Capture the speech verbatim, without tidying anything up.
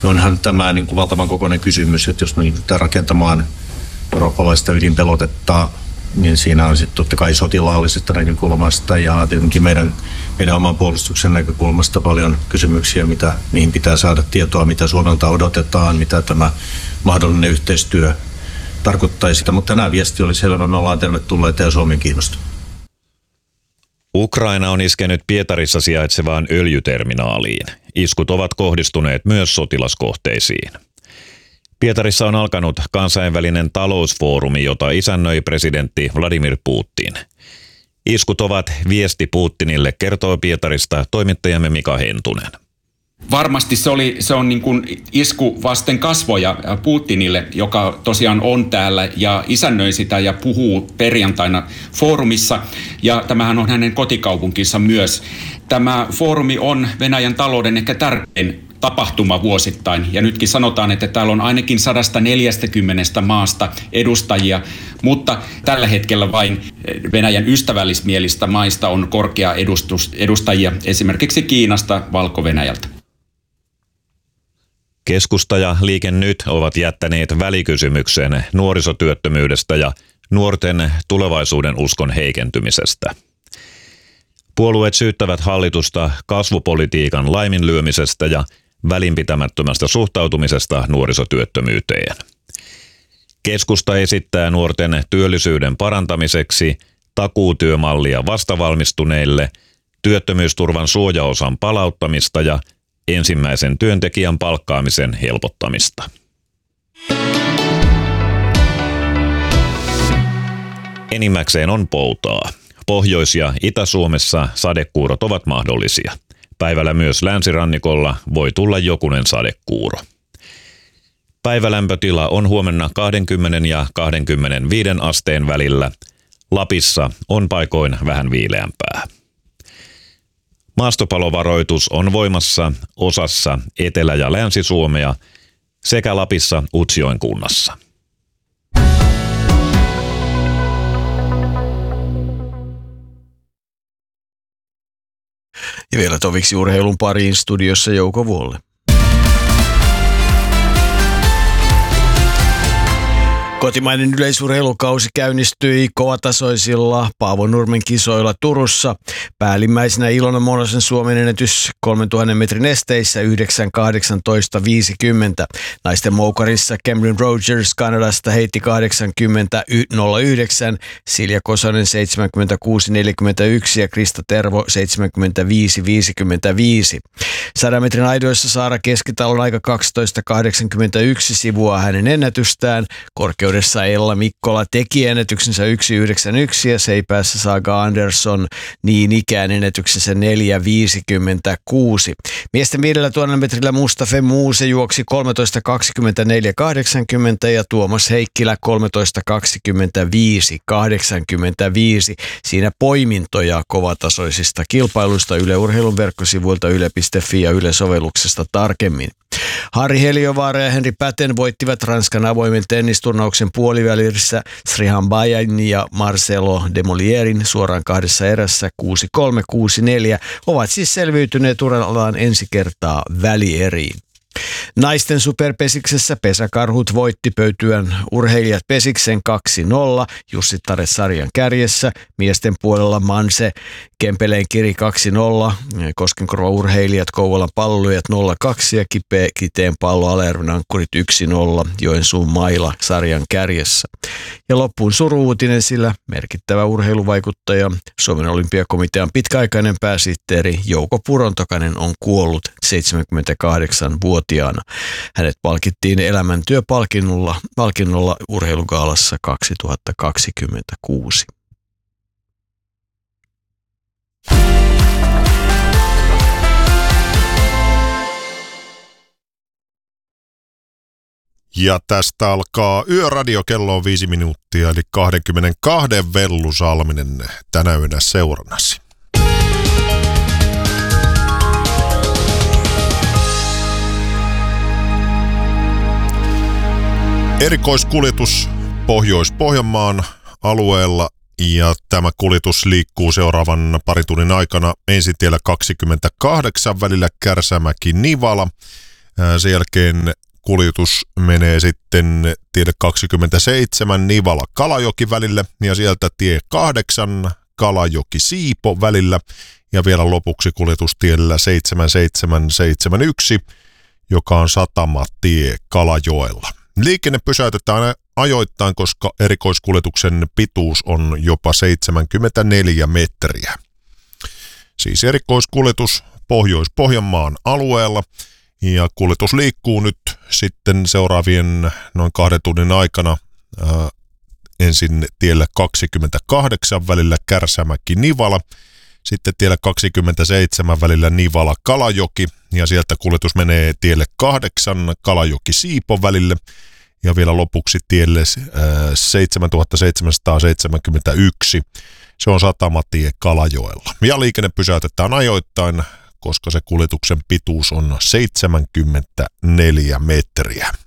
Onhan tämä niin kuin valtavan kokoinen kysymys, että jos me ryhdytään rakentamaan eurooppalaista ydinpelotetta, niin siinä on sitten totta kai sotilaallisesta näkökulmasta ja tietenkin meidän, meidän oman puolustuksen näkökulmasta paljon kysymyksiä, mitä, mihin pitää saada tietoa, mitä Suomelta odotetaan, mitä tämä mahdollinen yhteistyö tarkoittaisi. Mutta tänään viesti oli selvä, me ollaan tervetulleita ja Suomen kiinnostunut. Ukraina on iskenyt Pietarissa sijaitsevaan öljyterminaaliin. Iskut ovat kohdistuneet myös sotilaskohteisiin. Pietarissa on alkanut kansainvälinen talousfoorumi, jota isännöi presidentti Vladimir Putin. Iskut ovat viesti Putinille, kertoo Pietarista toimittajamme Mika Hentunen. Varmasti se, oli, se on niin kuin isku vasten kasvoja Putinille, joka tosiaan on täällä ja isännöi sitä ja puhuu perjantaina foorumissa. Ja tämähän on hänen kotikaupunkinsa myös. Tämä foorumi on Venäjän talouden ehkä tärkein tapahtuma vuosittain. Ja nytkin sanotaan, että täällä on ainakin sata neljäkymmentä maasta edustajia, mutta tällä hetkellä vain Venäjän ystävällismielistä maista on korkea edustus, edustajia, esimerkiksi Kiinasta, Valko-Venäjältä. Keskusta ja Liike Nyt ovat jättäneet välikysymyksen nuorisotyöttömyydestä ja nuorten tulevaisuuden uskon heikentymisestä. Puolueet syyttävät hallitusta kasvupolitiikan laiminlyömisestä ja välinpitämättömästä suhtautumisesta nuorisotyöttömyyteen. Keskusta esittää nuorten työllisyyden parantamiseksi takuutyömallia vastavalmistuneille, työttömyysturvan suojaosan palauttamista ja ensimmäisen työntekijän palkkaamisen helpottamista. Enimmäkseen on poutaa. Pohjois- ja Itä-Suomessa sadekuurot ovat mahdollisia. Päivällä myös länsirannikolla voi tulla jokunen sadekuuro. Päivälämpötila on huomenna kaksikymmentä ja kaksikymmentäviisi asteen välillä. Lapissa on paikoin vähän viileämpää. Maastopalovaroitus on voimassa osassa Etelä- ja Länsi-Suomea sekä Lapissa Utsjoen kunnassa. Ja vielä toviksi urheilun pariin studiossa Jouko Vuolle. Kotimainen yleisurheilukausi käynnistyi kovatasoisilla Paavo Nurmen kisoilla Turussa. Päällimmäisenä Ilona Monosen Suomen ennätys kolmentuhannen metrin esteissä yhdeksän kahdeksantoista viisikymmentä. Naisten moukarissa Cameron Rogers Kanadasta heitti kahdeksankymmentä nolla yhdeksän, Silja Kosonen seitsemänkymmentäkuusi neljäkymmentäyksi ja Krista Tervo seitsemänkymmentäviisi viisikymmentäviisi. Sadan metrin aidoissa Saara Keskitalon aika kaksitoista kahdeksankymmentäyksi sivua hänen ennätystään. Korkeudessa Ella Mikkola teki ennätyksensä yksi yhdeksänkymmentäyksi ja seipäässä Saga Andersson niin ikään ennätyksensä neljä viisikymmentäkuusi. Miesten viidellätuhannella metrillä Mustafa Muuse juoksi kolmetoista kaksikymmentäneljä kahdeksankymmentä ja Tuomas Heikkilä kolmetoista kaksikymmentäviisi kahdeksankymmentäviisi. Siinä poimintoja kovatasoisista kilpailuista Yle Urheilun verkkosivuilta yle piste fi ja Yle sovelluksesta tarkemmin. Harri Heliovaara ja Henri Päten voittivat Ranskan avoimen tennisturnauksen puolivälissä Srihan Bajan ja Marcelo de Molierin suoraan kahdessa erässä kuusi kolme kuusi neljä, ovat siis selviytyneet urallaan ensi kertaa välieriin. Naisten superpesiksessä Pesäkarhut voitti Pöytyän urheilijat Pesiksen kaksi nolla, Jussi Tare sarjan kärjessä. Miesten puolella Manse Kempeleen Kiri kaksi nolla, Koskenkorvan urheilijat Kouvolan Pallolijat nolla kaksi ja Kipe, Kiteen Pallo Alajärven Ankkurit yksi nolla, Joensuun Maila sarjan kärjessä. Ja loppuun suru-uutinen, sillä merkittävä urheiluvaikuttaja Suomen olympiakomitean pitkäaikainen pääsihteeri Jouko Purontokainen on kuollut seitsemänkymmentäkahdeksanvuotiaana. Hänet palkittiin elämäntyöpalkinnolla palkinnolla urheilugaalassa kaksituhattakaksikymmentäkuusi. Ja tästä alkaa Yöradio, kello on viisi minuuttia, eli kaksikymmentäkaksi Vellu Salminen tänä yönä seurannasi. Erikoiskuljetus Pohjois-Pohjanmaan alueella ja tämä kuljetus liikkuu seuraavan parin tunnin aikana Ensitiellä kaksikymmentäkahdeksan välillä Kärsämäki-Nivala, Sen jälkeen kuljetus menee sitten tielle kaksikymmentäseitsemän Nivala-Kalajoki välille ja sieltä tie kahdeksan Kalajoki-Siipo välillä ja vielä lopuksi kuljetustiellä seitsemän seitsemän yksi, joka on satamatie Kalajoella. Liikenne pysäytetään ajoittain, koska erikoiskuljetuksen pituus on jopa seitsemänkymmentäneljä metriä. Siis erikoiskuljetus Pohjois-Pohjanmaan alueella ja kuljetus liikkuu nyt sitten seuraavien noin kahden tunnin aikana ää, ensin tiellä kaksikymmentäkahdeksan välillä Kärsämäki-Nivala, sitten tiellä kaksikymmentäseitsemän välillä Nivala-Kalajoki ja sieltä kuljetus menee tielle kahdeksan Kalajoki-Siipo välille ja vielä lopuksi tielle seitsemäntuhattaseitsemänsataaseitsemänkymmentäyksi. Se on satamatie Kalajoella. Ja liikenne pysäytetään ajoittain, koska se kuljetuksen pituus on seitsemänkymmentäneljä metriä.